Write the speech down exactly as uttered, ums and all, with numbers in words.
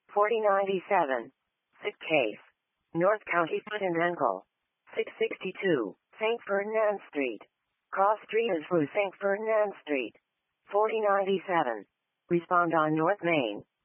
forty ninety-seven. Sick case. North County foot and ankle. six sixty-two. Saint Ferdinand Street. Cross Street is through Saint Ferdinand Street. forty ninety-seven. Respond on North Main.